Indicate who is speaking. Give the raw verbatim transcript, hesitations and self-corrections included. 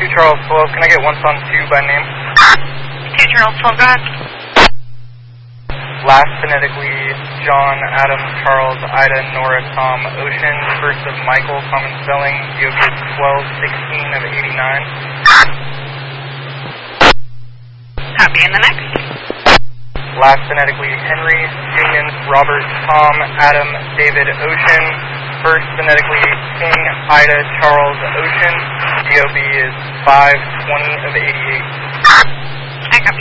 Speaker 1: Charles twelve, can I get one Sun two by name?
Speaker 2: two Charles twelve, go ahead.
Speaker 1: Last phonetically, John, Adam, Charles, Ida, Nora, Tom, Ocean. First of Michael, common spelling, D O B twelve sixteen of eighty-nine.
Speaker 2: Copy, and the next?
Speaker 1: Last phonetically, Henry, Union, Robert, Tom, Adam, David, Ocean. First phonetically, King, Ida, Charles, Ocean. D O B is five twenty of eighty-eight.
Speaker 2: I copy.